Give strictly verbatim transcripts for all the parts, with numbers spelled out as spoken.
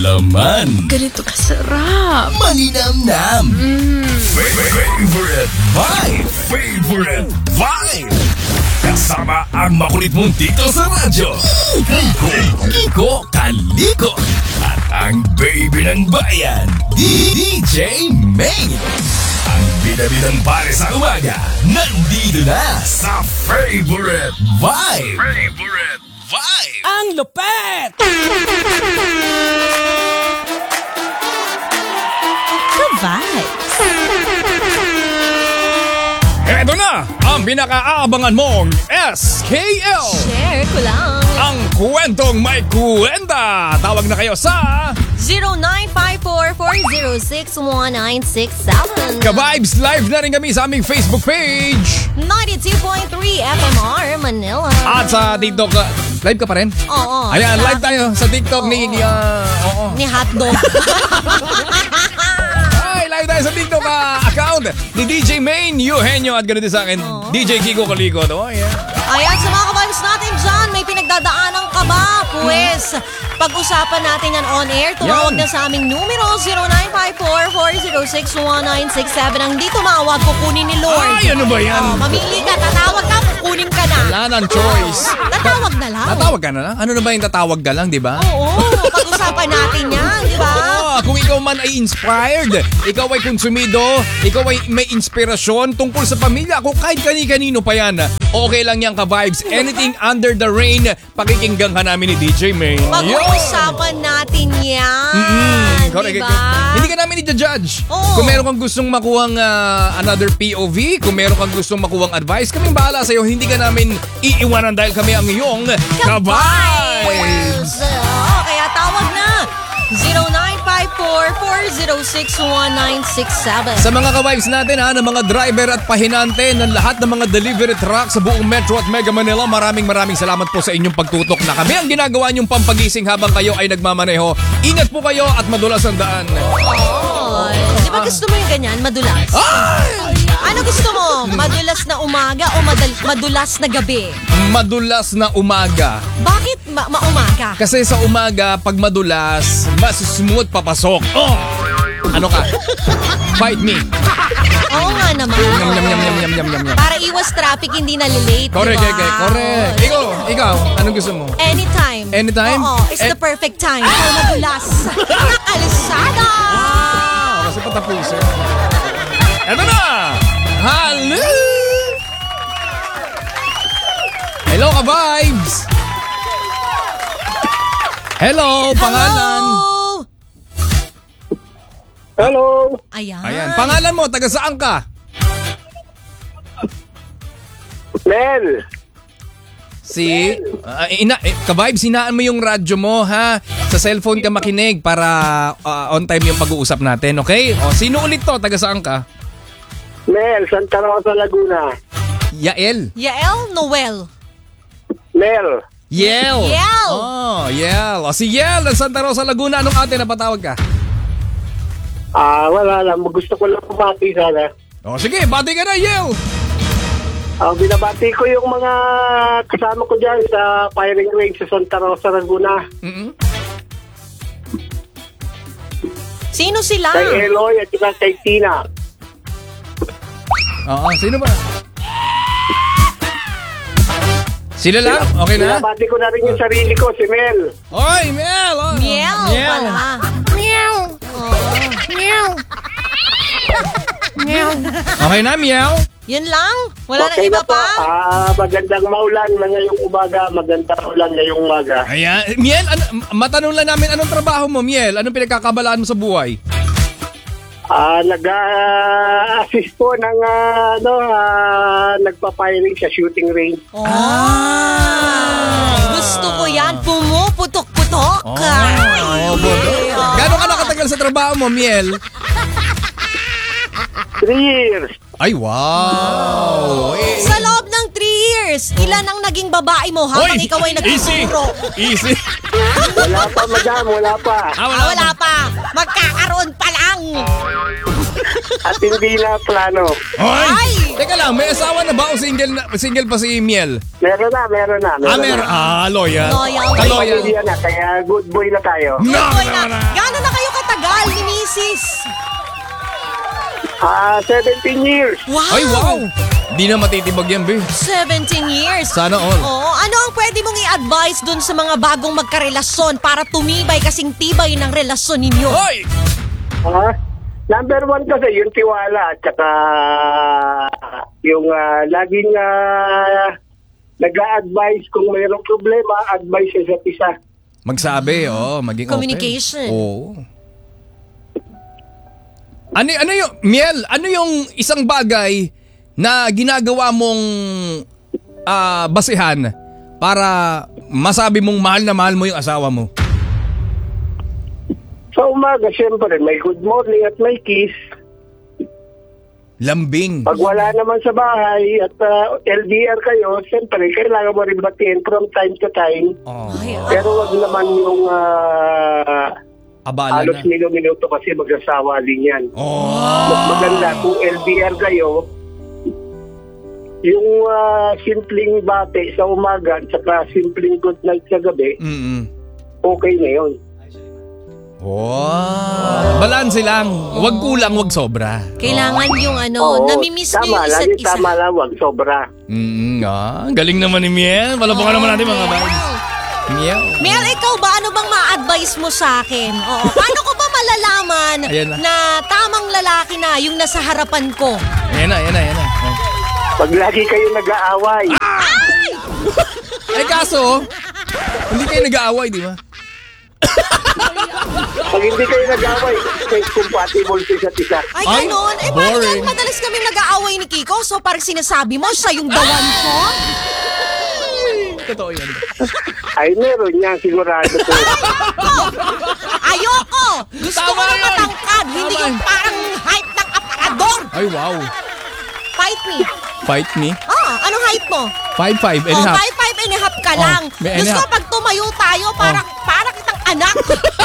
malaman, ganito kasarap, maninamnam, mm. favorite vibe, favorite vibe. Kasama ang makulit mong tito sa radyo, Kiko, Kiko Kaliko, at ang baby ng bayan, D J Maine. Ang bida-bidang pare sa umaga, nandito na sa Favorite Vibe. Favorite Vibe. Ang lupet! Ka-vibes. Eto na ang pinaka-aabangan mong S K L. Share ko lang. Ang kwentong may kuwenta. Tawag na kayo sa zero nine five four, four zero six, one nine six seven. Ka-Vibes Live na rin kami sa aming Facebook page. ninety-two point three F M R Manila. At sa TikTok, uh, live ka pa rin? Oo. Ayan, sa- live tayo sa TikTok ni... Oo. Uh, oo. Ni Hotdog. Ay, live tayo sa TikTok uh, account ni D J Maine Eugenio at ganito sa akin, Oo. D J Kiko Kaliko. Oh, yeah. Ayan, sa mga ka-vibes natin dyan, may pinagdadaanan ka ba? Pues, pag-usapan natin yan on air. Tumawag Yan. na sa aming numero zero nine five four, four zero six, one nine six seven. Ang di tumawag, kukunin ni Lord. Ay, ano ba yan? Oh, mamili ka, tatawag ka, kukunin ka na. Wala nang choice. Tatawag na lang. Tatawag ka na lang? Ano na ba yung tatawag ka lang, di ba? Oo, pag-usapan natin yan, di ba? Oo, kung ikaw man ay inspired, ikaw ay konsumido, ikaw ay may inspirasyon tungkol sa pamilya, kung kahit kani-kanino pa yan, okay lang yan ka-vibes. Anything under the rain, pakikinggan ka namin ni D J Maine. Pag-uusapan natin yan. Mm, correct, Diba? correct. Hindi ka namin i-judge. Oo. Kung meron kang gustong makuhang uh, another P O V, kung meron kang gustong makuhang advice, kaming bahala sa'yo. Hindi ka namin iiwanan dahil kami ang iyong ka-vibes. Oo, kaya tawag na. zero nine five four, four zero six, one nine six seven. Sa mga ka-vibes natin ha, ng mga driver at pahinante ng lahat ng mga delivery truck sa buong Metro at Mega Manila, maraming maraming salamat po sa inyong pagtutok na kami ang ginagawa niyong pampagising habang kayo ay nagmamaneho. Ingat po kayo at madulas ang daan. Oh, di ba gusto mo yung ganyan? Madulas? Ay! Ano gusto mo? Madulas na umaga o madal- madulas na gabi? Madulas na umaga. Bakit ma- maumaga? Kasi sa umaga, pag madulas, mas smooth papasok. Oh! Ano ka? Fight me. Oo nga naman. Yum, yum, yum, yum, yum, yum, yum. Para iwas traffic, hindi nalilate, Correct, diba? correct, correct. Ikaw, ikaw, anong gusto mo? Anytime. Anytime? Oo, it's Eh- the perfect time for madulas na kalsada. Ah, kasi patapusin. Eto na! Hello! Hello ka, vibes! Hello, pangalan. Hello! Hello! Ayan. Ayan, pangalan mo, taga saan ka? Mel! Si, uh, ina, eh, ka-vibes, hinaan mo yung radyo mo, ha? Sa cellphone ka makinig para uh, on time yung pag-uusap natin, okay? O, sino ulit to? Taga saan ka? Mel, Santa Rosa, Laguna. Yael. Yael Noel. Mel! Yel. Yel. Oh, Yel. O, si Yel ng Santa Rosa, Laguna. Anong ate na patawag ka? Ah, wala lang. Gusto ko lang pumati sana. O, sige, bati ka na, Yel. Ah, binabati ko yung mga kasama ko dyan sa firing range sa Santa Rosa, Laguna. Mm-mm. Sino sila? Kay Eloy at saka kay Tina. Oo, sino ba? Sila lang? Okay na? Binabati ko na rin yung sarili ko, si Mel. Oy, Mel! Oh. Miel Miel. pala. Miel. Oh. Miel. Miel. Okay na, Miel? Yun lang? Wala Okay na iba na po. pa? Ah, magandang maulan na ngayong umaga. Magandang ulan ngayong umaga. Ayan. Miel, ano, matanong lang namin, anong trabaho mo, Miel? Anong pinagkakabalaan mo sa buhay? Ah, nag-assist po ng ah, ano, ah, nagpa-firing sa shooting range. Oh. Gusto ko yan. Pumuputok-putok. Oh, Ay. oh, bodo. Oh. Gano'n ka nakatagal sa trabaho mo, Miel? Three years. Ay, wow! Eh, Sa loob ng three years, ilan ang naging babae mo habang Hoy, ikaw ay easy! nagtuturo? Easy! Wala pa, madam. Wala pa. Ah, Ah, wala pa. Magkakaroon pa lang. At hindi na plano. Hoy! Ay! Teka lang, may asawa na ba o single, na, single pa si Miel? Meron na, meron na. Meron Ah, meron. na. Ah, loyal. Loyal. Kaloyal. Pamilya na, kaya good boy na tayo. No, Boy no, na, no. gaano na kayo katagal ni Missus? Ah, seventeen years. Wow! Ay, wow. Di na matitibag yan, be. seventeen years. Sana all. Oo, ano ang pwede mong i-advise dun sa mga bagong magkarelasyon para tumibay kasing tibay ng relasyon ninyo? Hoy! Ah, number one kasi yung tiwala at saka yung ah, laging uh, nag-a-advise kung mayroong problema, advice sa isa't isa. Magsabi, oh, maging Communication. open. Oo. Ano, ano yung, Miel, ano yung isang bagay na ginagawa mong ah, basihan para masabi mong mahal na mahal mo yung asawa mo? Sa umaga, syempre, may good morning at may kiss. Lambing. Pag wala naman sa bahay at uh, L D R kayo, syempre, kailangan mo rin batiin from time to time. Oh, Ay, ah. Pero wag naman yung uh, abala halos na. minuto kasi magsasawa din yan. Oh. Mas maganda kung L D R kayo, yung uh, simpleng bate sa umaga at saka simpleng good night sa gabi, Mm-mm. okay na yun. Wow. Balanse lang. Wag kulang, wag sobra. Kailangan yung ano, Oo, namimiss nyo yung tama, isa't lagi isa. tama lang, wag sobra. Mm, ah, ang galing naman ni Miel. Palapakan naman natin mga vibes. Miel. Mel, ikaw ba? Ano bang ma-advise mo sa akin? Oo. Paano ko ba malalaman Ayan na. na tamang lalaki na yung nasa harapan ko? Ayan na, ayan na, ayan na. Oh. Pag lagi kayo nag-aaway, Ay kaso, hindi kayo nag-aaway, di ba? pag hindi kayo nag-aaway, kayo compatible sa isa't isa. Ay, Ay, ganun. Eh, paano boring. yan? Madalas kami nag-aaway ni Kiko. So, parang sinasabi mo, siya yung dawan ko? Totoo yan. Ay, meron niya, sigurado ko. Oh, ayoko! Gusto Tama ko na yun. matangkad. Hindi Tama. yung parang height ng aparador. Ay, wow. Fight me. Fight me. Ah, anong height mo? Five, five and a Oh, half. five, five and a half ka Oh, lang. may and a Gusto half. pag tumayo tayo, parang, parang kitang anak.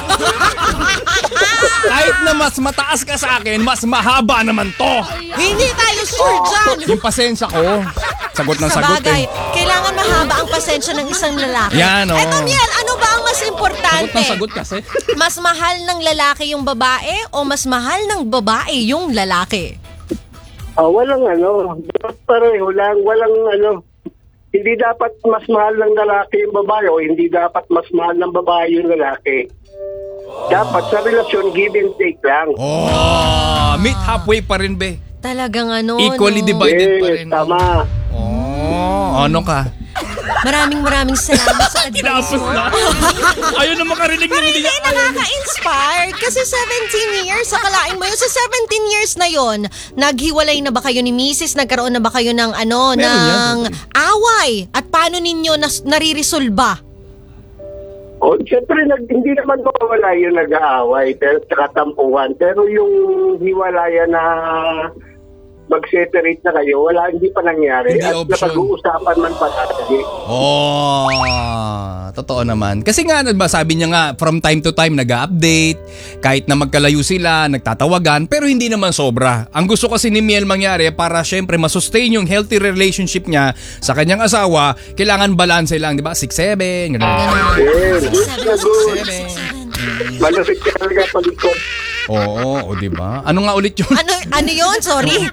Kahit na mas mataas ka sa akin, mas mahaba naman to. Hindi tayo sure dyan. Yung pasensya ko. Sagot ng Sa sagot bagay, eh. kailangan mahaba ang pasensya ng isang lalaki. Yan, oo. Eto, Miel, ano ba ang mas Sagot importante? ng sagot kasi. Mas mahal ng lalaki yung babae o mas mahal ng babae yung lalaki? Ah, walang ano, dapat pareho lang, walang ano, hindi dapat mas mahal ng lalaki yung babae o hindi dapat mas mahal ng babae yung lalaki. Dapat sa relasyon, give and take lang. Oh, meet halfway pa rin, be. Talagang ano, Equally no? divided pa Yes, rin. tama. Oh, ano ka? Maraming maraming salamat sa advice Tinapos mo. na. Ayun na makarinig ng hindi Hindi, niya. nakaka-inspired. Kasi seventeen years, akalain mo yun. Sa seventeen years na yon, naghiwalay na ba kayo ni Missus? Nagkaroon na ba kayo ng ano, Meron ng yan. away? At paano ninyo nas- nariresolba? O, siyempre, nag, hindi naman mawala yung nag-aaway, pero tsaka tampuhan. Pero yung hiwalayan na mag-separate na kayo, wala, hindi pa nangyari. Hindi At option. napag-uusapan man pa lagi. Oh, totoo naman. Kasi nga, ba, sabi niya nga, from time to time nag-update, kahit na magkalayo sila, nagtatawagan, pero hindi naman sobra. Ang gusto kasi ni Miel mangyari, para syempre masustain yung healthy relationship niya sa kanyang asawa, kailangan balance lang, di ba? six seven, gano'n. Yes, good na good. seven. Malusik ka talaga palikod. Oo, o di ba? Ano nga ulit yun? Ano, ano yun? Sorry.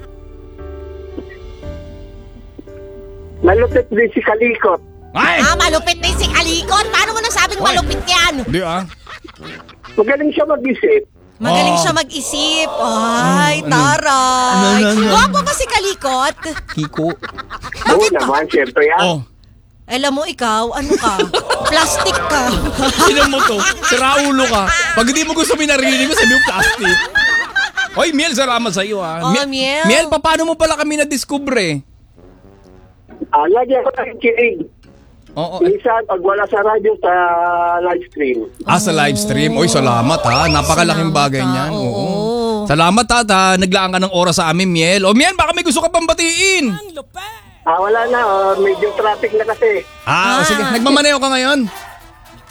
Malupit din si Kalikot. Ay! Ah, malupit na yung si Kalikot. Paano mo nasabing Oy. malupit yan? Di ah. Magaling siya mag-isip. Magaling Oh. siya mag-isip. Ay, Ano? taray. Ano, ano, ano? Gwapo ba si Kalikot? Kiko. Oo naman, siyempre yan. Oh, Alam mo ikaw, ano ka? Plastic ka. sino mo to? Siraulo ka. Pag hindi mo gusto minarinig mo, sabi mo plastic. Hoy, Miel, salamat sa iyo ah. Oh, Mi- Miel. Miel, pa- paano mo pala kami na-discover? Ah, lagi ako nakikinig. Oo. Minsan, pag wala sa radyo, sa live stream. Ah, sa live stream. Oy, salamat ha. Napakalaking Salamat, bagay ha. niyan. Oo. Salamat ha, ha. Naglaan ka ng oras sa amin, Miel. O, Miel, baka may gusto ka pang batiin. Ah, wala na. ah, medyo traffic na kasi. Ah, Ah. sige. Nagmamaneho ka ngayon?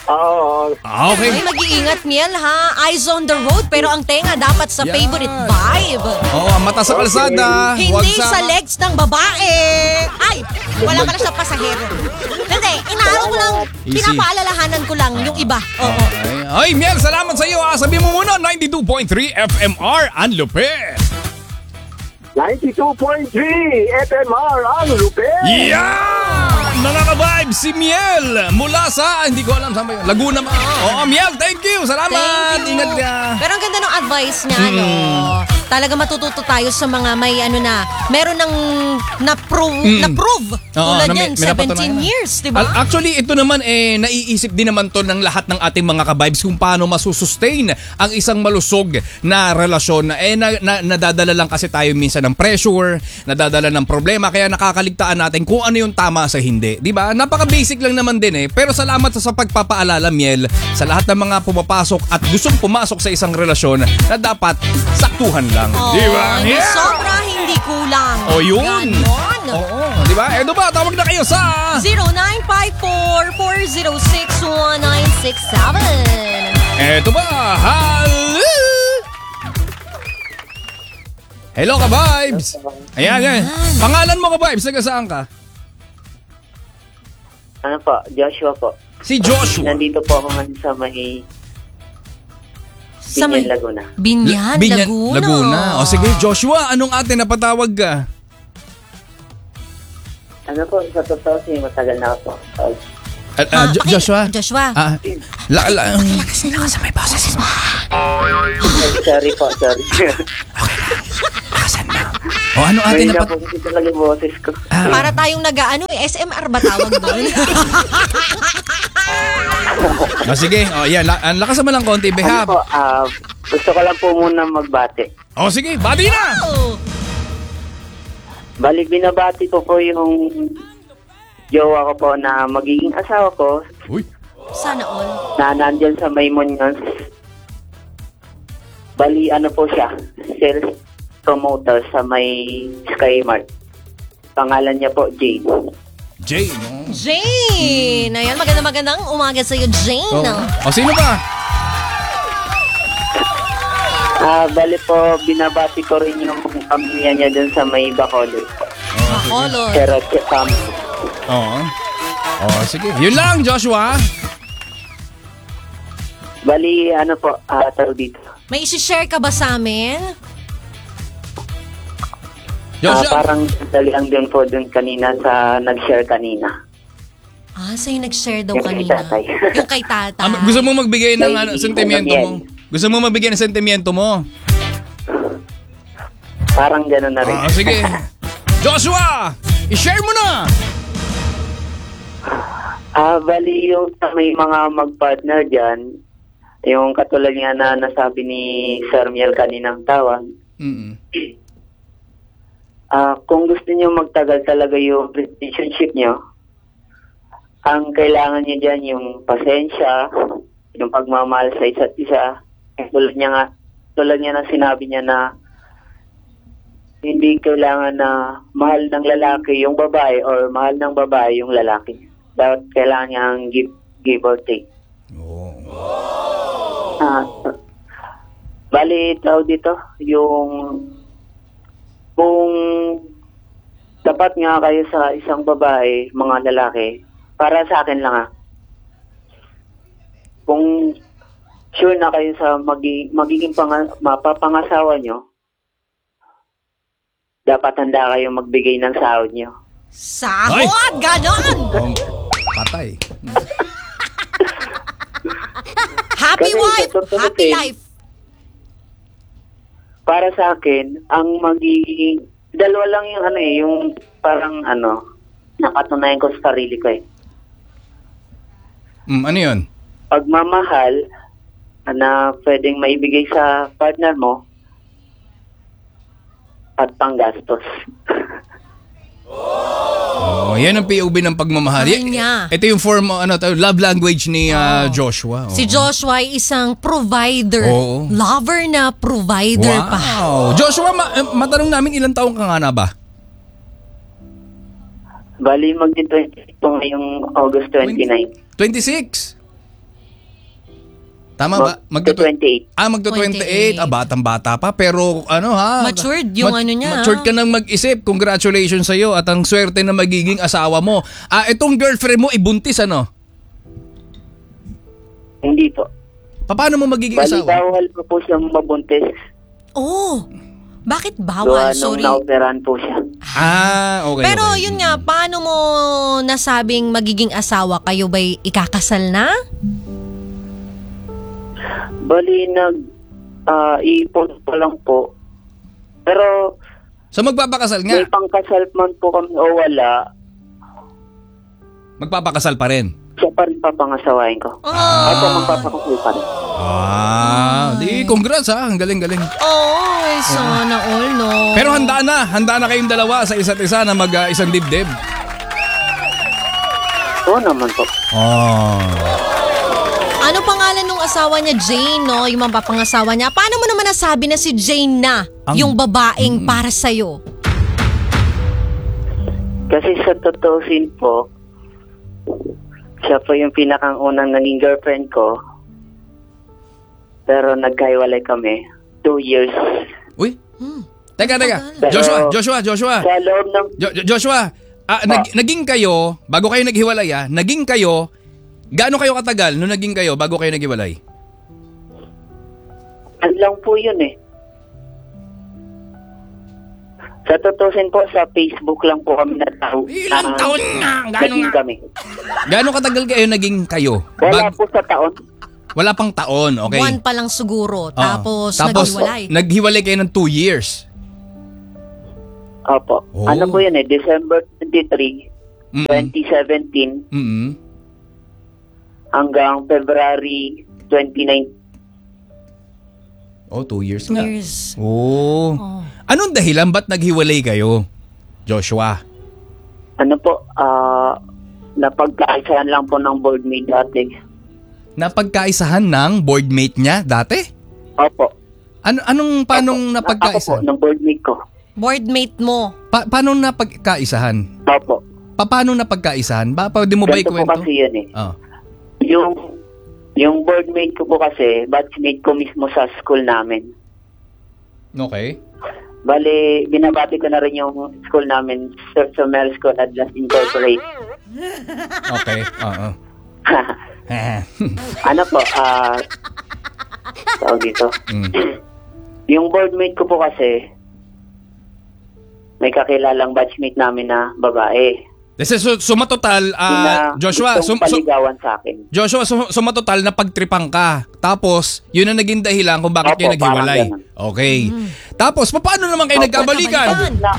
Oo. Ah, okay. Ay, mag-iingat, Miel, ha? Eyes on the road, pero ang tenga dapat sa Yan. favorite vibe. Oo, ang mata sa kalsada. Huwag Hindi sa legs ng babae. Ay, wala pala siya pasahero. Hindi, inaano ko lang, Easy. pinapaalalahanan ko lang yung iba. Oo. Ay, ay, Miel, salamat sa iyo. Ah. Sabi mo muna, ninety-two point three F M R, ang lupit. ninety-two point three F M R ang lupit. Yeah! Mga ka-vibes, si Miel mula sa, hindi ko alam saan ba yun, Laguna. Oo, Miel, thank you. Salamat. Thank you. Ingat ka. Pero ang ganda ng advice niya, ano, talaga matututo tayo sa mga may ano na, meron ng na-prove, na-prove. Oo, Tulad na may- yan, may napatunayan seventeen na. years, di ba? Al- Actually, ito naman eh, naiisip din naman to ng lahat ng ating mga ka-vibes kung paano masusustain ang isang malusog na relasyon. Eh, na, na, nadadala lang kasi tayo minsan ng pressure, nadadala ng problema, kaya nakakaligtaan natin kung ano yung tama sa hindi. Di ba? Napaka-basic lang naman din eh. Pero salamat sa, sa pagpapaalala, Miel, sa lahat ng mga pumapasok at gustong pumasok sa isang relasyon na dapat saktuhan lang. Oo, Di ba? hindi Yeah! sobra, hindi kulang. O yun. Ganon. Oo, di ba? Edo ba? Tawag na kayo sa... zero nine five four, four zero six, one nine six seven. Eto ba? Hello! Hello ka, Vibes! Ayan, yan. Pangalan mo ka, Vibes? Taga saan ka? Ano po, Joshua po. Si Joshua. Nandito po ako ngayon sa may Sa may- Binyan, Laguna. Binyan, Binyan, Laguna. Laguna. O sige, Joshua, anong ate napatawag ka? Ano po, sa totoo siya, matagal na ako. Uh, Ah, ah, Ah, Jo- paki- Joshua? Joshua. Ah, la, la, Lakas na sa may boses mo. sorry po, sorry. Lakasan mo. O ano ate Ngayon na napat... po kasi talaga yung boses ko. Ah, Para tayong nag-ano, eh, S M R ba tawag doon? o sige, o yan. La, ang lakas mo lang konti, Ano behab. po, ah, gusto ko lang po muna magbate. O sige, bati na! Oh. Balik binabati ko po yung jowa ko po na magiging asawa ko Uy. Sana all. na nandyan sa may Munyons. Bali, ano po siya, sales promoter sa may Skymart. Pangalan niya po, Jane. Jane, no? Jane! Ayan, maganda magandang umaga sa'yo, Jane. O, o sino ba? Ah, bali po, binabati ko rin yung pamilya niya dun sa may Bacolod. Makolot. Pero family. Oo. O, sige. Yun lang, Joshua. Bali, ano po, ah, taro dito. May isi-share ka ba sa amin? Ah, Joshua. parang daliang din po dun kanina sa nag-share kanina. Ah, sa'yo nag-share daw Yung kay kanina. tatay. Yung kay tata. Ah, gusto mo magbigay ng Kay ano, sentimiento mo? Gusto mo magbigay ng sentimiento mo? Parang gano'n na rin. Ah, sige. Joshua! I-share mo na! Ah, bali yung sa may mga mag-partner dyan, yung katulad nga na nasabi ni Sir Miel kaninang tawag, Mm-mm. ah, kung gusto niyo magtagal talaga yung relationship niyo, ang kailangan niyo dyan yung pasensya, yung pagmamahal sa isa't isa. Eh, tulad niya nga, tulad niya na sinabi niya na hindi kailangan na mahal ng lalaki yung babae or mahal ng babae yung lalaki. Dapat kailangan niya ang give, give or take. Ah, bali, tao dito, yung kung dapat nga kayo sa isang babae, mga lalaki, para sa akin lang ah, kung sure na kayo sa magi, magiging pang, mapapangasawa nyo, dapat handa kayo magbigay ng sahod nyo. Sahod! Ganon! Oh, patay. Happy Kasi wife, sa totoo happy din, life. Para sa akin, ang magiging, dalawa lang yung ano eh, yung parang ano, nakatunayan ko sa sarili ko eh. Mm, ano yun? Pagmamahal na pwedeng maibigay sa partner mo at panggastos. Oh, yan ang P O V ng pagmamahal. Mahal Y- niya. Ito yung form, ano, to, love language ni ah, Joshua. Oo. Si Joshua ay isang provider. Oo. Lover na provider pa. Wow. Joshua, ma- eh, matanong namin ilang taong ka nga na ba? Bali, magdi-twenty po ngayong August twenty-nine. twenty-six. Tama ba? Magto twenty-eight. Ah, magto twenty-eight. Ah, batang-bata pa. Pero ano ha? Matured yung ano niya, Matured ka nang mag-isip. Congratulations sa'yo at ang swerte na magiging asawa mo. Ah, itong girlfriend mo, ibuntis ano? Hindi po. Paano mo magiging Bali, asawa? bawal po po siyang mabuntis. Oh, bakit Gawa bawal? nung Sorry. naoperahan po siya. Ah, okay. Pero okay. yun nga, paano mo nasabing magiging asawa kayo? Ba'y ikakasal na? Bali, nag, ah, ipon pa lang po. Pero, So magpapakasal nga. may pangkasal man po kami o wala, Magpapakasal pa rin. siya pa rin papangasawain ko. Ah. Ako magpapakasal pa rin. Ah, di congrats ha. Ang galing-galing. Oh, sana all, no? Pero handa na. Handa na kayong dalawa sa isa't isa na mag uh, isang dibdib. Oo naman po. Oh. Ano pangalan ng asawa niya? Jane, no? Yung mapapangasawa niya. Paano mo naman nasabi na si Jane na Ang- yung babaeng para sa'yo? Kasi sa totoosin po, siya po yung pinakang unang naging girlfriend ko. Pero nagkahiwalay kami. Two years. Uy. Hmm. Teka, teka. Pero- Joshua, Joshua, Joshua. Sa loob ng... Jo- Jo- Joshua, ah, nag- naging kayo, bago kayo naghiwalay ah, naging kayo, gaano kayo katagal nung naging kayo bago kayo naghiwalay? Ano lang po yun eh. Sa totoosin po, sa Facebook lang po kami natao. Ilang Ah, taon nga? Gaano Naging nga? kami. Gaano katagal kayo naging kayo? Wala Bag- po sa taon. wala pang taon, okay? Buwan pa lang siguro. Oo. Tapos, Tapos naghiwalay. naghiwalay kayo ng two years. Opo. Oh. Ano po yun eh, December twenty-three, Mm-mm. twenty seventeen Mm-mm. hanggang February twenty-nine. Oh, two years nga. Years. Oh. Oh. Anong dahilan ba't naghiwalay kayo, Joshua? Ano po, ah, napagkaisahan lang po ng boardmate dati. Napagkaisahan ng boardmate niya dati? Opo. Ano anong paanong Opo. Ako po, napagkaisa? ng boardmate ko. Boardmate mo. Pa, paano napagkaisahan? Opo. Pa, paano napagkaisahan? Ba, pwede mo ba Ganito po ikwento? kasi yun eh. Oh. Yung, yung boardmate ko po kasi, batchmate ko mismo sa school namin. Okay. Bale, binabati ko na rin yung school namin, Sir Somel School Atlas Incorporate. Okay. Oo. Ano po, ah, tawag dito. Mm. Yung boardmate ko po kasi, may kakilalang batchmate namin na babae. Kasi so, sumatotal, ah, na Joshua, gustong sum, sum, paligawan sa akin. Joshua, sum, sumatotal na pagtripang ka. Tapos, yun ang naging dahilan kung bakit Opo, kayo naghiwalay. parang Okay. Tapos, paano naman kayo Opo, nagkabalikan? nabalikan. Na,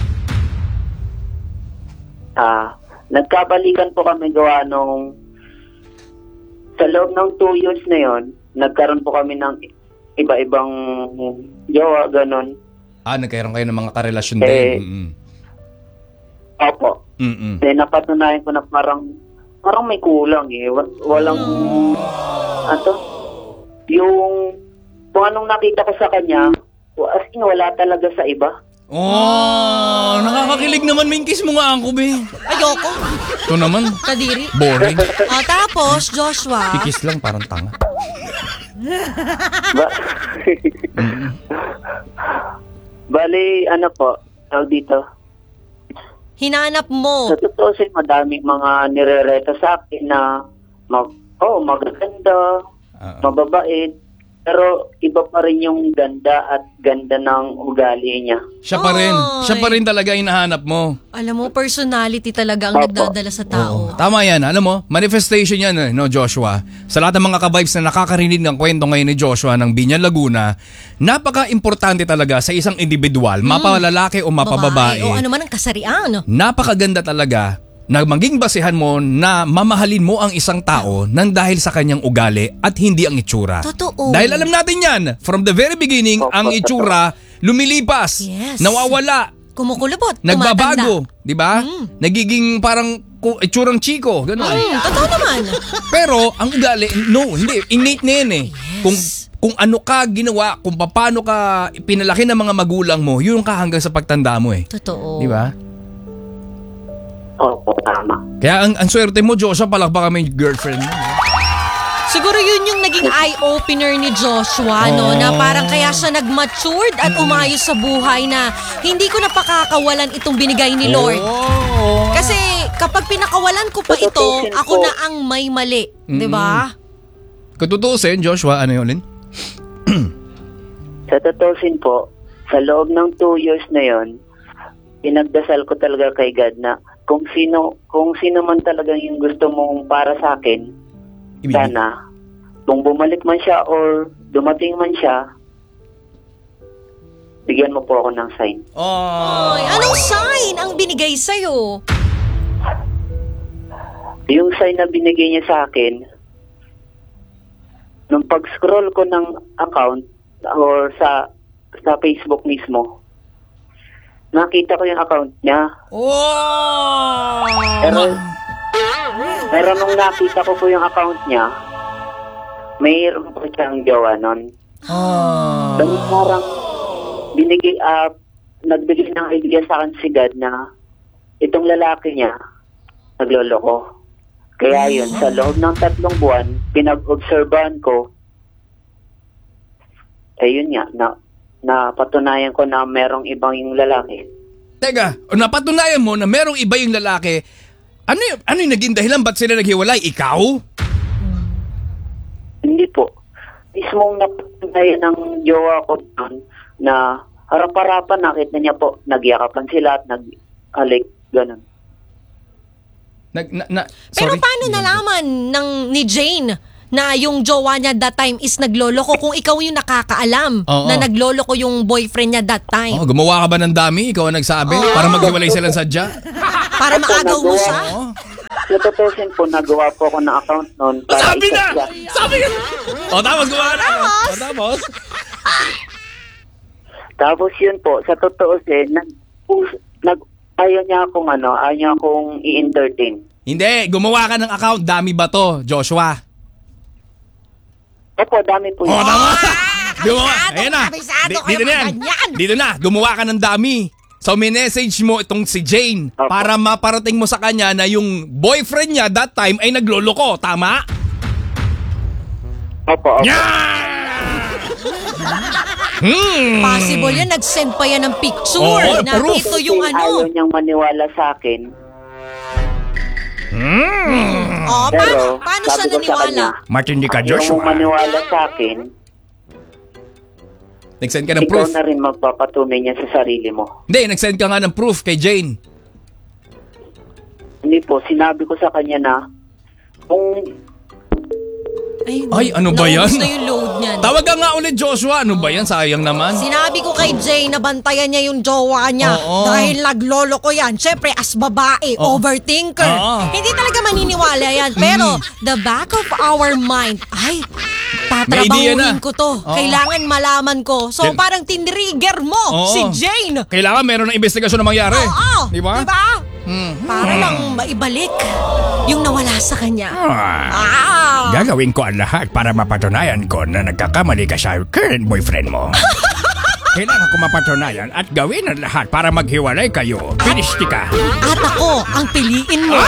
ah, nagkabalikan po kami gawa nung sa loob ng two years na yon, nagkaroon po kami ng iba-ibang jowa, ganon. Ah, nagkaroon kayo ng mga karelasyon Eh, din. Mm-mm. Opo. Mm-mm. Then napatunayan ko na parang parang may kulang eh. Wa- Walang ano yung kung anong nakita ko sa kanya, wa- as in wala talaga sa iba. Oh, nakakakilig naman main kiss mo nga ako, be. Ayoko. Ito naman, Kadiri. boring. Ah, tapos, Joshua, Kikis lang, parang tanga. Ba- Bali, ano po, tawag dito. hinanap mo. Sa totoo sin madaming mga nirereto sa akin na mag, oh, magaganda, Ah, ah. mababait, pero iba pa rin yung ganda at ganda ng ugali niya. Siya pa rin. Ay. Siya pa rin talaga hinahanap mo. Alam mo, personality talaga ang Opo. nagdadala sa tao. Oo. Tama yan. Alam mo, manifestation yan, eh, no, Joshua. Sa lahat ng mga ka-vibes na nakakarinig ng kwento ngayon ni Joshua ng Binyan Laguna, napaka-importante talaga sa isang individual, mapalalaki o mapababae. O ano man ang kasarian. Napakaganda talaga na maging basehan mo na mamahalin mo ang isang tao nang dahil sa kanyang ugali at hindi ang itsura. Totoo. Dahil alam natin yan, from the very beginning, Opo, ang itsura lumilipas, Yes. nawawala, Kumukulubot. nagbabago, di ba? Mm. Nagiging parang ku- itsurang chiko, gano'n. Hmm, totoo naman. Pero ang ugali, no, hindi, innate na yan eh. Kung kung ano ka ginawa, kung paano ka pinalaki ng mga magulang mo, yun ka hanggang sa pagtanda mo eh. Totoo. Di ba? Opo, tama. Kaya ang, ang swerte mo, Joshua, palakpakan kami yung girlfriend mo. Siguro yun yung naging eye-opener ni Joshua, no? Oh. Na parang kaya siya nag-matured at umayos sa buhay na hindi ko napakakawalan itong binigay ni Lord. Oh. Kasi kapag pinakawalan ko pa ito, Tutusin ako po. na ang may mali. Di ba? Kung tutuusin, Joshua, ano yun, Lin? Sa tutusin po, sa loob ng two years na yon, pinagdasal ko talaga kay God na kung sino kung sino man talaga yung gusto mong para sa akin, Ibigay. sana, kung bumalik man siya or dumating man siya, bigyan mo po ako ng sign. Oh. Ay, anong sign ang binigay sa'yo? Yung sign na binigay niya sa akin, nung pag-scroll ko ng account or sa sa Facebook mismo, nakita ko yung account niya. Oh. Pero, pero nung nakita ko po yung account niya, mayroon po siyang jowa nun. Oh. So, parang binigay, uh, nagbigay ng idea sa akin si God na itong lalaki niya, nagloloko. Kaya yun, sa loob ng tatlong buwan, pinag-obserbahan ko, ayun nga, na, napatunayan ko na merong ibang yung lalaki. Teka, napatunayan mo na merong iba yung lalaki. Ano yung, ano yung naging dahilan? Ba't sila naghiwalay? Ikaw? Hindi po. Mismong napatunayan ng jowa ko doon na harap-harapan, nakita niya po, nagyakapan sila at nag-alik, ganun. Nag, na, na, Pero sorry. paano nalaman ng ni Jane na yung jowa niya that time is nagloloko kung ikaw yung nakakaalam Oo. na nagloloko yung boyfriend niya that time? Oh, gumawa ka ba ng dami? Ikaw ang nagsabi? Para maghiwalay silang sadya? Para maagaw mo siya? Oo. Natutusin po, nagawa po ako ng account noon para Sabi na! isa siya. Sabi ka! O, tapos gumawa na. O, tapos? Tapos yun po, sa totoo sin, nag, nag, ayaw niya akong ano, ayaw niya akong i-entertain. Hindi, gumawa ka ng account. Dami ba to, Joshua? Opo, dami po O, yun. tama. Gumawa. kabisado, Ayan na. kabisado Di- kayo Dito na yan. mga ganyan. Dito na. Gumawa ka ng dami. So, minessage mo itong si Jane Opo. para maparating mo sa kanya na yung boyfriend niya that time ay nagloloko. Tama? Opo, opo. Hmm. Possible yan, nag-send pa yan ng picture Oo, na proof. ito yung Kasi Ayaw ano. niyang maniwala sa akin. Oh, paano, Pero, paano sabi siya ko sa naniwala? kanya, Matindi ka, ayaw mong maniwala sa akin, Nag-send ka ng ikaw proof. na rin magpapatunay niya sa sarili mo. Hindi, nag-send ka nga ng proof kay Jane. Hindi po, sinabi ko sa kanya na, kung Ay, Ay, ano ba yan? naubos na yung load niyan. Tawag ka nga ulit, Joshua. Ano ba yan? Sayang naman. Sinabi ko kay Jay na bantayan niya yung jowa niya Oo. dahil nagloloko yan. Siyempre, as babae, Oo. overthinker. Oo. Hindi talaga maniniwala yan. Pero, the back of our mind, ay, May idea na. tatrabahuin ko to. Oo. Kailangan malaman ko. So, Yan. parang tinrigger mo Oo. si Jane. Kailangan meron ng investigasyon na mangyari. Oo. Di ba? Diba? Hmm. Para lang maibalik yung nawala sa kanya. Ah, Ah! gagawin ko ang lahat para mapatunayan ko na nagkakamali ka sa current boyfriend mo. Kailangan ko mapatunayan at gawin ang lahat para maghiwalay kayo. Pinisti ka. At ako ang piliin mo.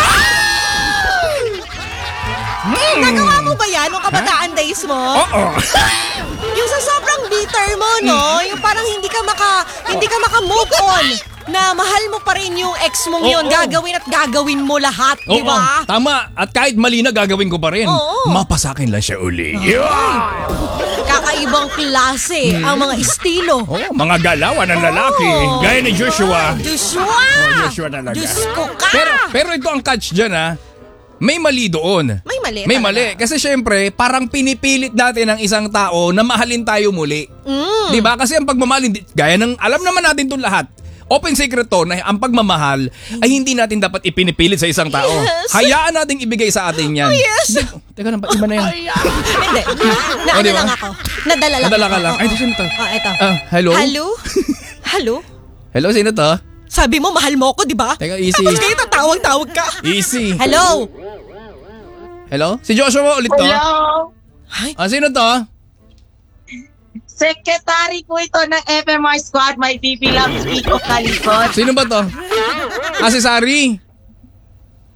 Nagawa mo ba yan nung kabataan days mo? Oo. Yung sa sobrang bitter mo, no? Yung parang hindi ka maka hindi ka maka-move on na mahal mo pa rin yung ex mong yun. Oo. Gagawin at gagawin mo lahat, di Oo, ba? tama. At kahit mali na, gagawin ko pa rin. Oo. Mapasakin lang siya uli. Kakaibang klase ang mga estilo. Oh, mga galawan ng lalaki. Oo. Gaya ni Joshua. Joshua! Oh, Joshua talaga. Diyos ko ka! Pero, pero ito ang catch dyan, ha? May mali doon. May mali May talaga. mali. Kasi syempre, parang pinipilit natin ang isang tao na mahalin tayo muli. Mm. Di ba? Kasi ang pagmamahal, hindi- gaya ng, alam naman natin itong lahat. Open secret to na ang pagmamahal ay hindi natin dapat ipinipilit sa isang tao. Yes. Hayaan nating ibigay sa atin yan. Oh, yes. Di- Teka lang, iba na yan. Hindi. Na Oh, ano di ba? lang ako. Nadala lang Nadala ako. ka lang. Ay, Oo. sino to? Oh, eto. Ah, hello? Hello? Hello? Hello, sino to? Sabi mo, mahal mo ako, di ba? Teka, easy. Tapos kayo tatawag-tawag ka. Easy. Hello? Hello? Si Joshua ulit to? Hello? Ay, Ah, sino to? Secretary po ito ng F M R Squad, my B B Love Speak of Kalikot. Sino ba to? Ah, si Sari.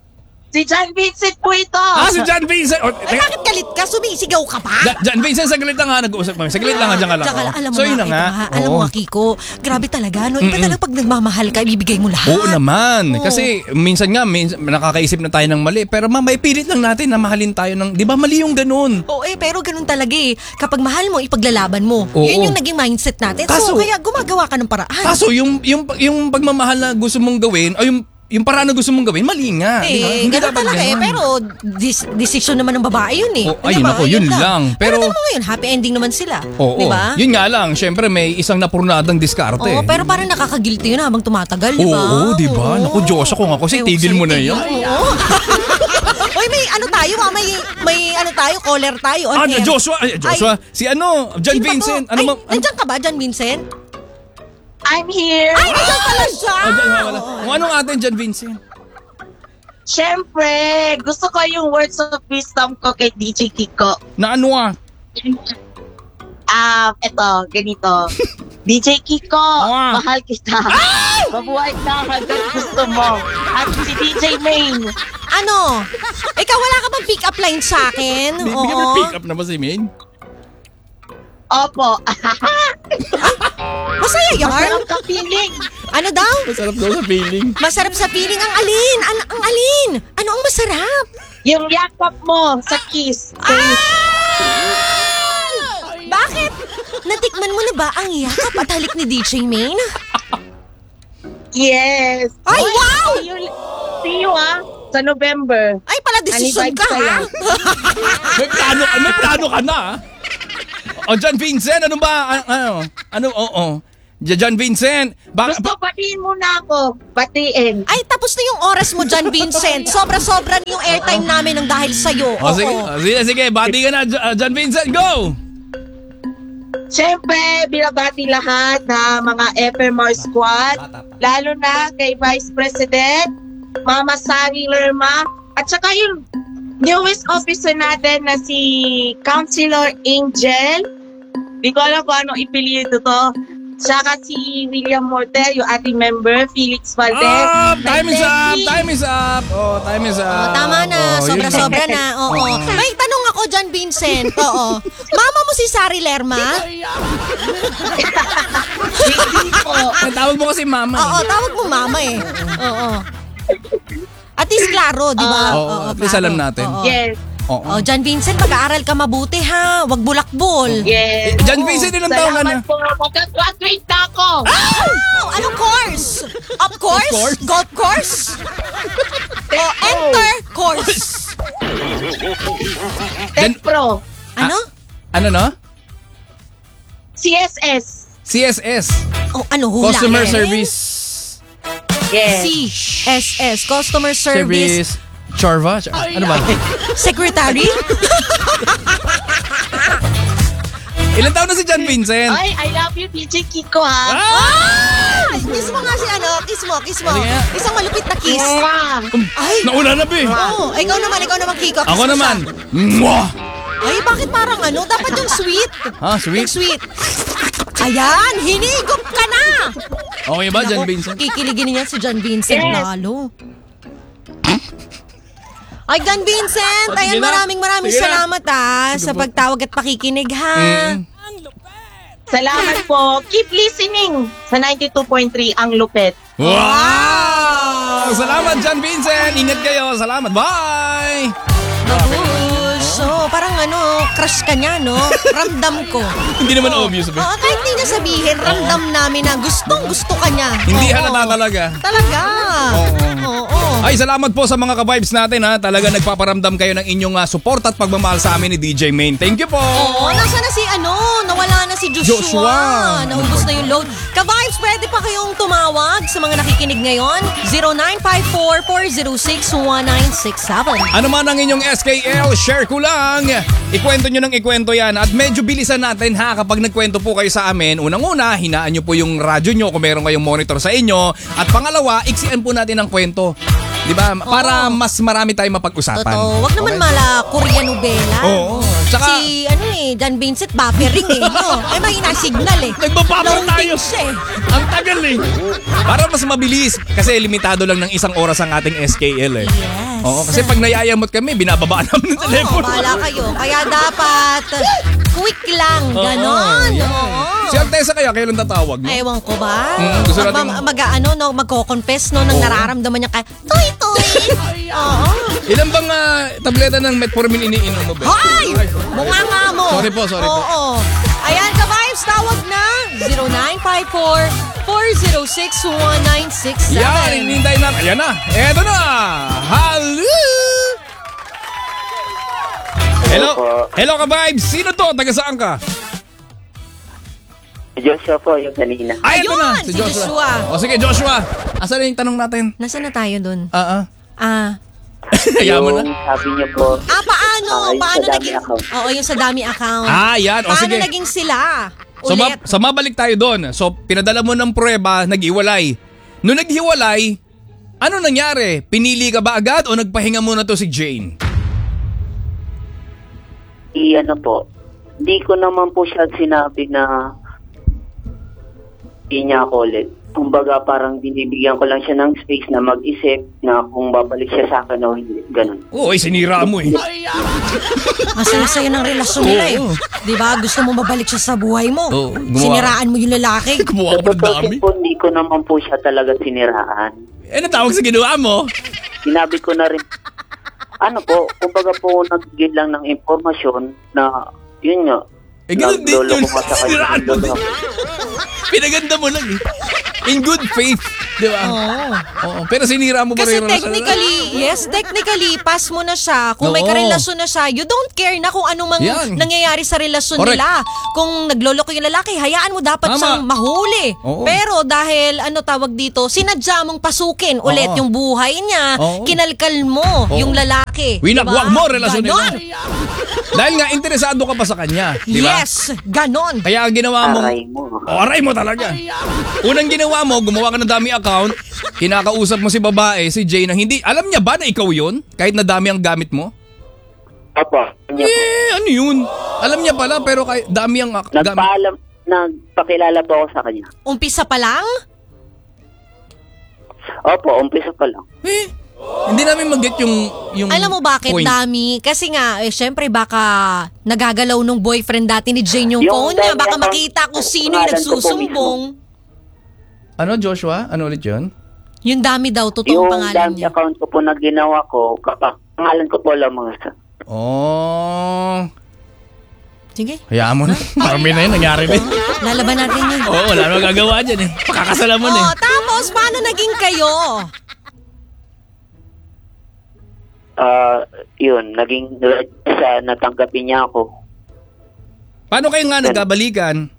Si John Vincent po ito. Ah, si John Vincent. Oh, Ay, teka. bakit galit ka? Sumisigaw ka pa? Ja- John Vincent, saglit lang ha. Nag-uusap kami. Saglit lang ha, dyan ka lang. Tsaka, Oh. alam mo So, nga, yun na ito nga. nga, alam mo Oo. nga, Kiko, grabe talaga, no? Iba talaga pag nagmamahal ka, ibibigay mo lahat. Oo naman. Oo. Kasi minsan nga, minsan, nakakaisip na tayo ng mali. Pero ma, may pilit lang natin na mahalin tayo ng... Di ba mali yung ganun? Oo eh, pero ganun talaga eh. Kapag mahal mo, ipaglalaban mo. Oo. Yun yung naging mindset natin. Kaso- so, kaya gumagawa ka ng paraan. Kaso yung, yung, yung pagmamahal na gusto mong gawin, o yung, yung paraan na gusto mong gawin, mali nga. di ba? Eh, Hindi ganun dapat talaga eh. ganun. Pero, dis- decision naman ng babae yun eh. Oh, ay, Di ba? naku, yun lang. Pero, Pero- pero mo ngayon, happy ending naman sila. Oo. Di ba? Yun nga lang, syempre may isang napurnadang diskarte. Oo, pero parang nakakagilty yun habang tumatagal, di ba? Oo, di ba? Naku, Diyos ako nga kasi, Eh, tigil mo na tigil. yan. Oo. Uy, may ano tayo ah, may, may ano tayo, caller tayo. on Ah, air. Joshua, ay, Joshua, si ano, John Sino ba to? Vincent. Ano Ay, ma- ano? nandiyan ka ba, John Vincent? I'm here. Ay, nandiyan pala siya! Ah, John, wala. Kung anong atin, John Vincent? Siyempre, gusto ko yung words of wisdom ko kay D J Kiko. Na ano ah? Ah, eto, ganito. D J Kiko, Ah. mahal kita. Mabuhay ka hanggang gusto mo. At si D J Main, Ano? Ikaw, wala ka bang pick-up line sa akin? Bigyan Oo. mo pick up na ba si Maine? opo. Masaya yarn? Masarap ka feeling. Ano daw? Masarap daw sa feeling. Masarap sa feeling ang alin? An ang alin? Ano ang masarap? Yung yakap mo sa kiss. Bakit? Natikman mo na ba ang yakap at halik ni D J Main? Yes. Ay, wow! See you, see you ah, sa November. Ay, pala desisyon Ani ka, vibes ha? kaya? May plano, may plano ka na ah. O, John Vincent, ano ba? A- Ano? Ano? Oo. Ja- John Vincent, baka... Gusto batiin mo na ako. Batiin. Ay, tapos na yung oras mo, John Vincent. Sobra-sobra na yung airtime namin ng dahil sa'yo. O, sige, Oo. o, sige, sige, bati ka na, Jo- uh, John Vincent, go! Siyempre, binabati lahat na mga F M R squad, lalo na kay Vice President, Mama Sari Lerma, at saka yung newest officer natin na si Councilor Angel. Di ko alam kung anong ipilido to. Saka si William Mortel, yung ating member, Felix Valdez. Ah, time is up! Nancy. Time is up! Oh, time is Oh, up! tama na. Oh, yun Sobra-sobra na. Oo. Oo. May tanong ako, John Vincent. Oo. Mama mo si Sari Lerma? Hindi po. Ang tawag mo kasi mama. eh. Oo, tawag mo mama eh. Oo. At least klaro, di ba? Oo, at least klaro. alam natin. Oo. Yes, Oo. Oh, John Vincent, mag-aaral ka mabuti ha. Huwag bulakbol. yes. John Vincent, ilang taong ka na? Salamat po. Magka-graduate na ako. Oh, anong course? Of course? course? Golf course? O enter course? Jan- Tech Pro. Ano? Ano no? C S S. C S S. Oh, ano hula? Customer eh? Service. Yes. C S S, Customer Service. Service. Charva? Char- ano ba? Secretary? Ilang taon na si John Vincent? Ay, I love you, D J Kiko, ha? Ah! Kiss mo nga si ano, kiss mo, kiss mo. Sige nga. Isang malupit na kiss. Mwah! Ay, Nauna na, be. oh, ikaw naman, ikaw naman, Kiko. Kiss Ako mo naman. siya. Mwah! Ay, bakit parang ano? Dapat yung sweet. Ha, sweet? Yung sweet. Ayan, hinigop ka na. Okay ba, John Naku, Vincent? Kikiligin niya si John Vincent Yes. lalo. Ay, John Vincent, Oh, sige ayan, na. maraming maraming Sige na. salamat ha sa po. pagtawag at pakikinig ha. Mm. Salamat po. Keep listening sa ninety-two point three ang lupet. Wow! Salamat, John Vincent. Ingat kayo. Salamat. Bye! Bagus. So, parang ano, crush ka niya, no? Ramdam ko. Hindi naman obvious, be. Oo, kahit hindi niya sabihin, ramdam namin na gustong gusto ka niya. Hindi Oo. halata talaga. Talaga. Oo. Oo. Ay, salamat po sa mga ka-vibes natin ha. Talaga nagpaparamdam kayo ng inyong uh, support at pagmamahal sa amin ni D J Main. Thank you po. Oo, nasa na si ano, nawala na si Joshua. Joshua. Naubos na yung load. Ka-vibes, pwede pa kayong tumawag sa mga nakikinig ngayon. zero nine five four, four zero six, one nine six seven. Ano man ang inyong S K L, share ko lang. Ikwento nyo ng ikwento yan. At medyo bilisan natin ha kapag nagkwento po kayo sa amin. Unang-una, hinaan nyo po yung radyo nyo kung meron kayong monitor sa inyo. At pangalawa, iksian po natin ang kwento. Di ba? Para mas marami tayong mapag-usapan. Totoo. Wag naman mala Korean novela. Oo. Tsaka- si, ano eh, Dan Vincent, buffering eh. No? Ay, mahina signal eh. Nagbabuffer tayo. Loading siya eh. Ang tagal eh. Para mas mabilis. Kasi limitado lang ng isang oras ang ating S K L eh. Yes. Oo, kasi pag nayayamot kami, binababa namin ng Oo, telepono. bahala kayo. Kaya dapat quick lang. Ganon. Oo, Oo. Si Altesa kaya, kailan tatawag, no? Ewan ko ba? Mm, gusto mag, natin- mag, ano, no, magko-confess, no, nang nararamdaman niya kay Toy Toy. Oo. Ilan bang ah, tableta ng Metformin iniinom mo, Beth? Hoy! Bunga nga mo. Sorry po, sorry po. Oo. Ayan, ka-vibes, tawag na. zero nine five four, four zero six, one nine six seven. Yan, hinihintay na. Ayan na. Eto na. Hello! Hello. po. Hello ka-vibes. Sino to? Taga saan ka? Joshua po yung kanina. Ay, ito Ayun, na. si Joshua. O sige, Joshua. Asan na yung tanong natin? Nasaan na tayo dun? Ah, ah. Ah. Kaya mo Yung na. sabi niyo po, Ah, paano? Ah, yung paano sa dami naging... account. Oo, yung sa dami account. Ah, yan. O Paano sige. naging sila? So, ma- Ulit. so mabalik tayo doon. So, pinadala mo ng prueba, nag-iwalay. Nung naghiwalay, ano nangyari? Pinili ka ba agad o nagpahinga muna to si Jane? i ano po, di ko naman po siya sinabi na di niya ako ulit. Kumbaga parang binibigyan ko lang siya ng space na mag-isip na kung babalik siya sa akin o hindi. Ganun. Oo, ay sinira mo eh. Masaya-saya ng relasyon nila eh. Oo. Di ba? Gusto mo mabalik siya sa buhay mo. Oo, gumawa- Siniraan mo yung lalaki. Kumuha ka pa ng dami. Totoo po, hindi ko naman po siya talaga siniraan. Eh, natawag sa ginawa mo? Sinabi ko na rin, ano po, kumbaga po nag-give lang ng impormasyon na, yun nga, Eh, ganun din naglolo yun. ko nga sa kanya. Siniraan mo din. Pinaganda mo lang eh. In good faith. Di ba? Oo. Oo. Pero sinira mo pa Kasi rin ang relasyon. technically, yes, technically, pass mo na siya. Kung may Oo. karelasyon na siya, you don't care na kung ano mang Yan. nangyayari sa relasyon Correct. nila. Kung nagloloko yung lalaki, hayaan mo dapat Tama. siyang mahuli. Oo. Pero dahil, ano tawag dito, sinadya mong pasukin ulit Oo. yung buhay niya, Oo. kinalkal mo Oo. yung lalaki. Winagwag Diba? mo ang relasyon nila. Ganon. Dahil nga, interesado ka pa sa kanya. Di ba? Yes, ganon. Kaya ang ginawa mo, Aray mo. oh, aray mo talaga. Unang ginawa mo, gumawa ka ng dami account, kinakausap mo si babae, si Jay, na hindi, alam niya ba na ikaw yun? Kahit na dami ang gamit mo? Opo, kanya po. Eh, ano yun? Alam niya pala, pero kahit dami ang ak- gamit. Nagpaalam, nagpakilala po ako sa kanya. Umpisa pa lang? Opo, umpisa pa lang. Eh, hindi namin mag-get yung, yung Alam mo bakit, point. Dami? Kasi nga, eh, syempre baka nagagalaw nung boyfriend dati ni Jane yung, Yung phone niya. dami Baka account, makita kung sino yung pangalan ko po nagsusumbong. Ano, Joshua? Ano ulit yun? Yung Dami daw, totoong Yung pangalan dami niya. account ko po na ginawa ko, kapag pangalan ko po lang mga sa. Oh, Sige, hayaan mo na. Marami na yun, nangyari na yun. lalaban natin yun. Oo, wala na magagawa dyan eh. Pakakasalan mo na Oh, eh. tapos, paano naging kayo? Ah, yun, naging sa natanggapin niya ako. Paano kayo nga nagkabalikan?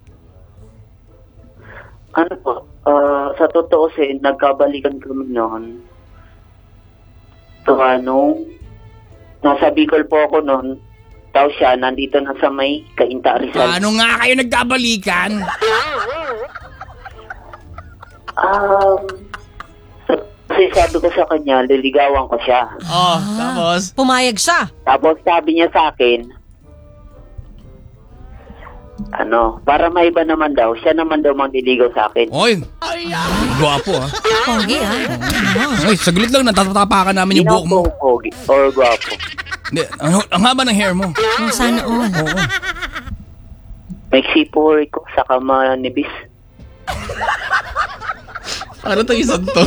Ano po, ah, sa totoo sin, nagkabalikan kami noon. So, ano, nasa Bicol po ako noon. Tapos siya, nandito na sa may Cainta Rizal. Paano nga kayo nagkabalikan? Um, kasi sabi ko sa kanya, liligawan ko siya. Oh, tapos? Pumayag siya. Tapos sabi niya sa akin, ano, para maiba naman daw, siya naman daw mangliligaw sa akin. Oy, gwapo ah. Pogi, ha? Ay, saglit lang, natatapakan namin yung Hindi buhok mo. ako pogi or guwapo. Hindi, ang, ang haba ng hair mo. Oh, sana all. Oo. May sipuri ko, saka manibis. Ano to isang to?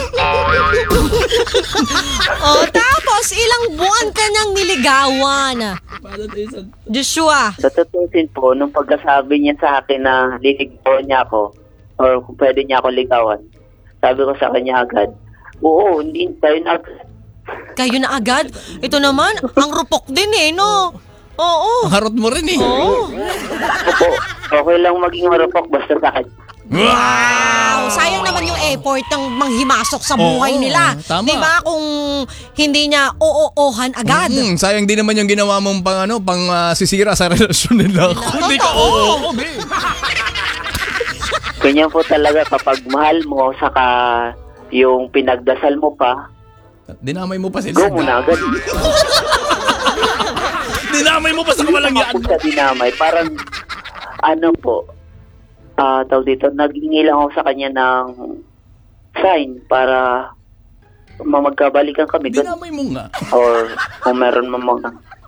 Oh, tapos, ilang buwan ka niyang niligawan? Paano to isang to? Joshua. Sa tutusin po, nung pagkasabi niya sa akin na liligawan niya ako, or kung pwede niya ako ligawan, sabi ko sa kanya agad, oo, hindi tayo na agad. Kayo na agad? Ito naman, ang rupok din eh, no? Oo. Ang harot mo rin eh. Oo. Opo, okay lang maging marupok basta sa akin. Wow! Sayang naman yung effort ng manghimasok sa buhay Oo, nila. tama. Di ba? Kung hindi niya oo-ohan agad. Mm, sayang din naman yung ginawa mong pang ano, pang ah, sisira sa relasyon nila. Hindi ka Totoo. oo, oo, be. Ganyan po talaga kapag mahal mo, saka yung pinagdasal mo pa, Dinamay mo pa go sila. mo na agad. Dinamay mo mo pa sa kamalang yan. Ako sa dinamay, parang ano po, ah tawag dito, naghingi lang ako sa kanya ng sign para ma- magkabalikan kami. Gan- Dinamay mo nga. Or kung meron mo mga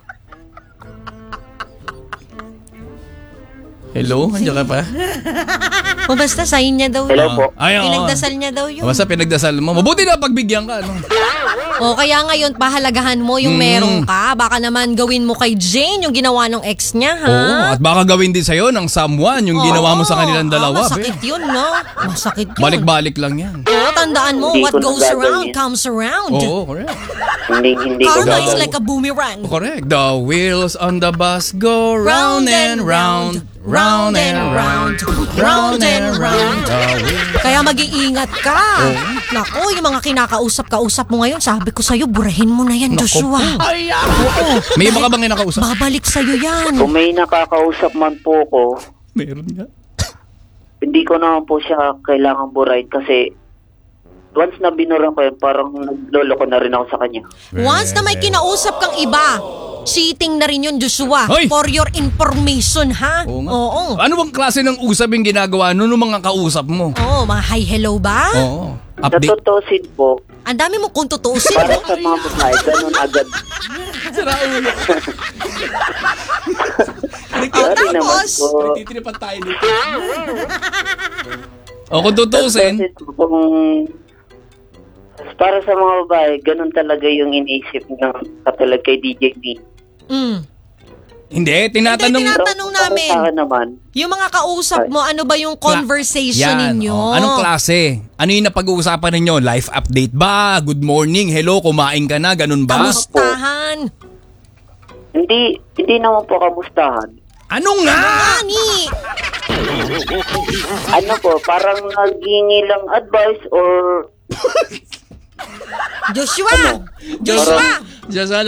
Hello? Andiyan ka pa? O basta, sign niya daw. hello po. Ay, oo. Pinagdasal niya daw yun. Basta pinagdasal mo. Mabuti na pagbigyan ka. No? O kaya ngayon, pahalagahan mo yung Mm. meron ka. Baka naman gawin mo kay Jane yung ginawa ng ex niya, ha? Oo, at baka gawin din sa'yo ng someone yung ginawa mo sa kanilang Oo. dalawa. Ah, masakit be. yun, no? Masakit yun. Balik-balik lang yan. Oo, tandaan mo, Hindi what ko na goes around gagawin. comes around. Oo, correct. Hindi, hindi ko Karma gagawin. is like a boomerang. Correct. The wheels on the bus go round and round. Round and round. Round and round. The wheels. Kaya mag-iingat ka. Nako, yung mga kinakausap-kausap mo ngayon, sabi ko sa'yo, burahin mo na yan, Joshua. Ay, oo. May iba ka bang kinakausap? Babalik sa'yo yan. Kung may nakakausap man po ko, Meron nga. hindi ko naman po siya kailangan burahin kasi once na binura ko yun, parang nagloloko na rin ako sa kanya. Once na may kinausap kang iba, cheating na rin yun, Joshua. Hoy! For your information, ha? Oo nga. Oo. Ano bang klase ng usap yung ginagawa nun nung mga kausap mo? Oo, mga hi, hello ba? Oo. Sa Update. tutusin po, Ang dami mo kung tutusin. para sa mga babae, ganun agad. Oh, Sorry naman tapos, po. Titiripan tayo dito. O kung tutusin, Kasi kung para sa mga babae, ganun talaga yung iniisip ng katulad kay D J B. mm, hindi, tinatanong. Hindi, tina- Tanong namin. Para sa akin naman, yung mga kausap mo, ano ba yung conversation Yan, ninyo? oh. Anong klase? Ano yung napag-uusapan ninyo? Life update ba? Good morning, hello, kumain ka na, ganun ba? Kamustahan? hindi hindi naman po kamustahan. Ano nga? Ani? Ano po, parang naghingi lang advice or Joshua! Joshua! Diyan sa